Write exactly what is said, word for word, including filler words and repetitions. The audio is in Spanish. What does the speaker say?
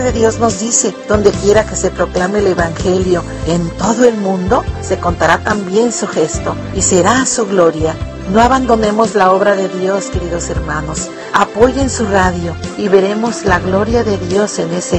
de Dios nos dice, donde quiera que se proclame el Evangelio en todo el mundo, se contará también su gesto y será su gloria. No abandonemos la obra de Dios, queridos hermanos. Apoyen su radio y veremos la gloria de Dios en ese